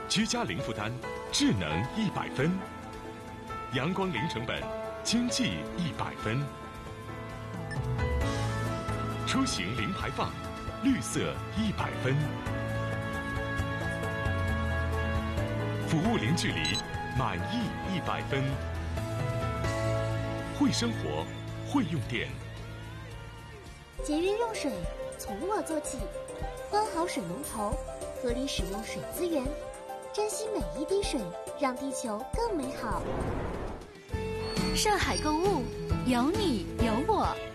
居家零负担，智能100分；阳光零成本，经济100分；出行零排放，绿色100分；服务零距离，满意100分。会生活，会用电。 节约用水，从我做起。关好水龙头，合理使用水资源，珍惜每一滴水，让地球更美好。 上海购物，有你有我。